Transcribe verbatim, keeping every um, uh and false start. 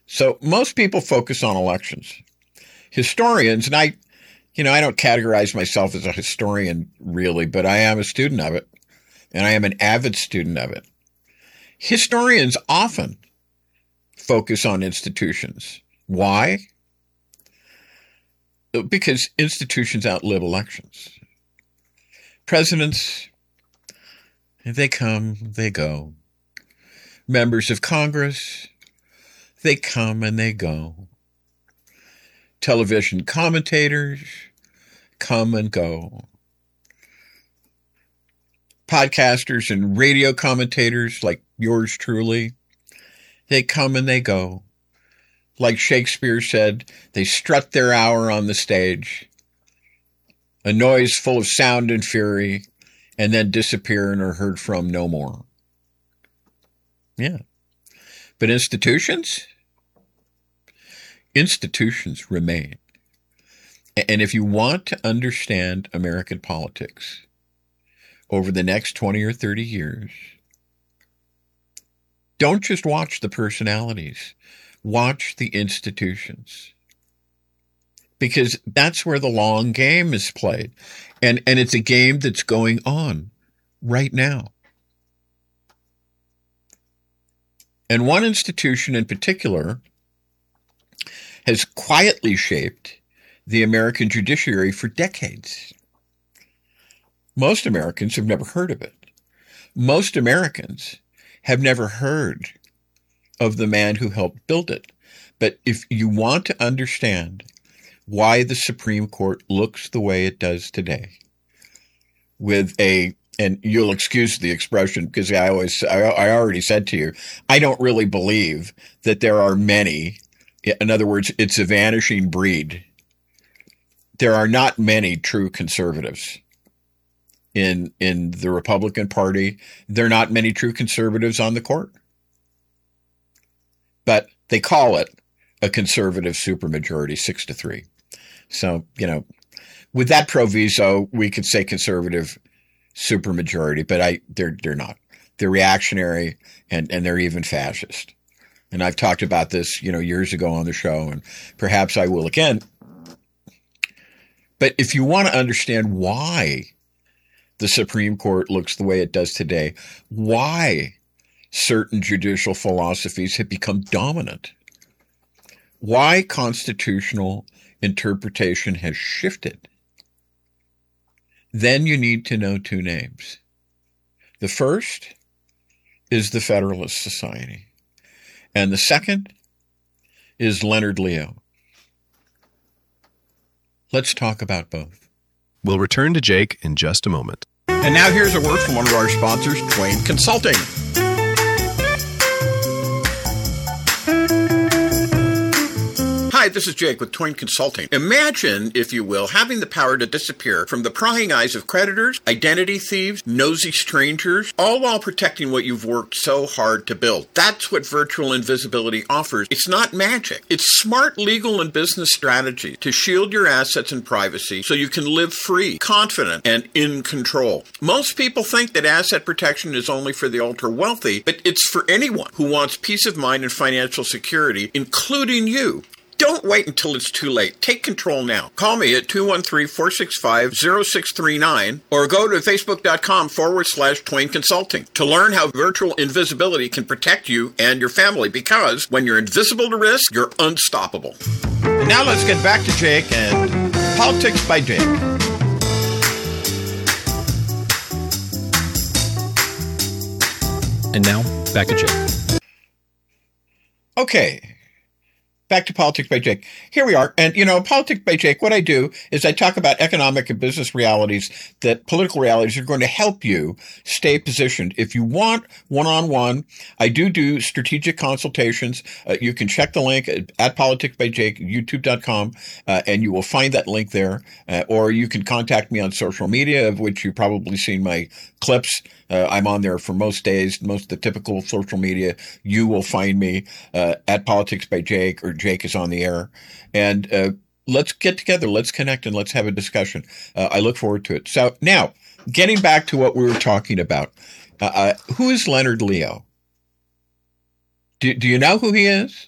So most people focus on elections. Historians, and I, you know, I don't categorize myself as a historian really, but I am a student of it, and I am an avid student of it. Historians often focus on institutions. Why? Because institutions outlive elections. Presidents, they come, they go. Members of Congress, they come and they go. Television commentators come and go. Podcasters and radio commentators like yours truly, they come and they go. Like Shakespeare said, they strut their hour on the stage, a noise full of sound and fury, and then disappear and are heard from no more. Yeah. But institutions? Institutions remain. And if you want to understand American politics over the next twenty or thirty years, don't just watch the personalities. Watch the institutions. Because that's where the long game is played. And, and it's a game that's going on right now. And one institution in particular has quietly shaped the American judiciary for decades. Most Americans have never heard of it. Most Americans have never heard of the man who helped build it. But if you want to understand why the Supreme Court looks the way it does today, with a, and you'll excuse the expression because I always, I, I already said to you, I don't really believe that there are many. In other words, it's a vanishing breed. There are not many true conservatives in, in the Republican Party. There are not many true conservatives on the court. But they call it a conservative supermajority, six to three. So, you know, with that proviso, we could say conservative supermajority, but I, they're, they're not. They're reactionary and, and they're even fascist. And I've talked about this, you know, years ago on the show, and perhaps I will again. But if you want to understand why the Supreme Court looks the way it does today, why certain judicial philosophies have become dominant, why constitutional interpretation has shifted, then you need to know two names. The first is the Federalist Society, and the second is Leonard Leo. Let's talk about both. We'll return to Jake in just a moment. And now here's a word from one of our sponsors, Twain Consulting. Hi, this is Jake with Twain Consulting. Imagine, if you will, having the power to disappear from the prying eyes of creditors, identity thieves, nosy strangers, all while protecting what you've worked so hard to build. That's what virtual invisibility offers. It's not magic. It's smart legal and business strategy to shield your assets and privacy so you can live free, confident, and in control. Most people think that asset protection is only for the ultra-wealthy, but it's for anyone who wants peace of mind and financial security, including you. Don't wait until it's too late. Take control now. Call me at two one three, four six five, zero six three nine or go to facebook.com forward slash Twain Consulting to learn how virtual invisibility can protect you and your family, because when you're invisible to risk, you're unstoppable. And now let's get back to Jake and Politics by Jake. And now, back to Jake. Okay. Back to Politics by Jake. Here we are. And, you know, Politics by Jake, what I do is I talk about economic and business realities, that political realities are going to help you stay positioned. If you want one-on-one, I do do strategic consultations. Uh, you can check the link at, at Politics by Jake, youtube dot com, uh, and you will find that link there. Uh, or you can contact me on social media, of which you've probably seen my clips. Uh, I'm on there for most days, most of the typical social media. You will find me uh, at Politics by Jake, or Jake is on the air. And uh, let's get together, let's connect, and let's have a discussion. Uh, I look forward to it. So now, getting back to what we were talking about, uh, uh, who is Leonard Leo? Do, do you know who he is?